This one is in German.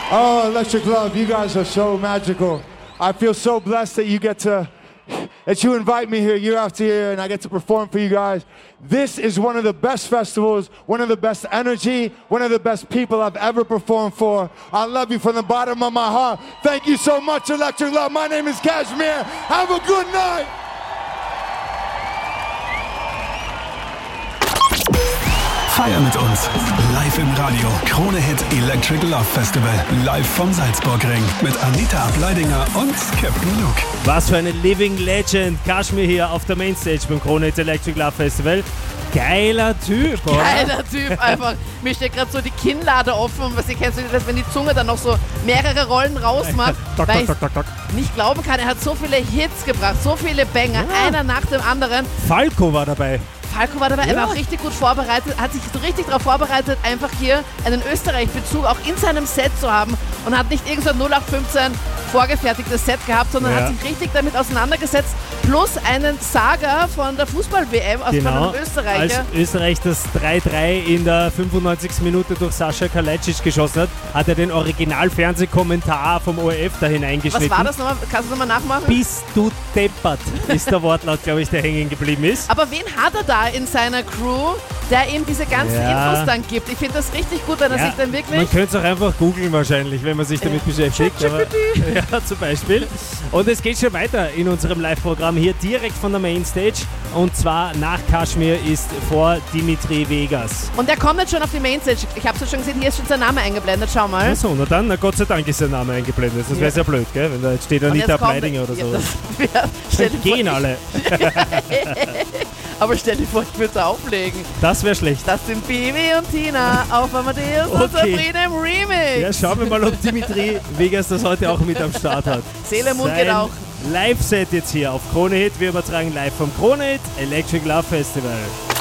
Oh, Electric Love, you guys are so magical. I feel so blessed that you invite me here year after year and I get to perform for you guys. This is one of the best festivals, one of the best energy, one of the best people I've ever performed for. I love you from the bottom of my heart. Thank you so much, Electric Love. My name is Kashmir. Have a good night. Feier mit uns. Live im Radio. Krone Hit Electric Love Festival. Live vom Salzburgring. Mit Anita Ableidinger und Captain Luke. Was für eine Living Legend. Kashmir hier auf der Mainstage beim Krone Hit Electric Love Festival. Geiler Typ, oder? Geiler Typ, einfach. Mir steht gerade so die Kinnlade offen. Was ihr kennt, wenn die Zunge dann noch so mehrere Rollen rausmacht. Weil ich nicht glauben kann, er hat so viele Hits gebracht, so viele Banger, einer nach dem anderen. Falco war dabei. Er war auch richtig gut vorbereitet, hat sich so richtig darauf vorbereitet, einfach hier einen Österreich-Bezug auch in seinem Set zu haben und hat nicht irgend so ein 0815 vorgefertigtes Set gehabt, sondern hat sich richtig damit auseinandergesetzt, plus einen Saga von der Fußball-WM von einem Österreicher. Als Österreich das 3-3 in der 95. Minute durch Sascha Kalajdzic geschossen hat er den Original-Fernsehkommentar vom ORF da hineingeschnitten. Was war das nochmal? Kannst du nochmal nachmachen? Bist du deppert, ist der Wortlaut, glaube ich, der hängen geblieben ist. Aber wen hat er da in seiner Crew, der ihm diese ganzen Infos dann gibt? Ich finde das richtig gut, wenn er sich dann wirklich... Man könnte es auch einfach googeln wahrscheinlich, wenn man sich damit beschäftigt. Aber, ja, zum Beispiel. Und es geht schon weiter in unserem Live-Programm hier direkt von der Mainstage. Und zwar nach Kashmir ist vor Dimitri Vegas. Und der kommt jetzt schon auf die Mainstage. Ich habe es schon gesehen, hier ist schon sein Name eingeblendet. Schau mal. Achso, na Gott sei Dank ist sein Name eingeblendet. Das wäre sehr blöd, gell? Wenn da jetzt steht Anita Ableidinger oder so. Gehen alle. Aber stell dir vor, ich würde es auflegen. Das wäre schlecht. Das sind Bibi und Tina auf Amadeus und Sabrina im Remix. Ja, schauen wir mal, ob Dimitri Vegas das heute auch mit am Start hat. Seele, Mund geht auch. Live-Set jetzt hier auf Krone Hit. Wir übertragen live vom Krone Hit Electric Love Festival.